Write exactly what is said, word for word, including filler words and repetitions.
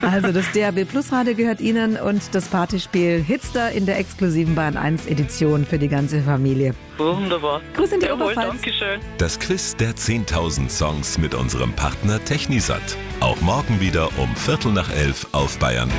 Also das D A B Plus Radio gehört Ihnen und das Partyspiel Hitster in der exklusiven Bayern eins Edition für die ganze Familie. Wunderbar. Grüß in die Jawohl, Oberpfalz. Dankeschön. Das Quiz der zehntausend Songs mit unserem Partner Technisat. Auch morgen wieder um Viertel nach elf auf Bayern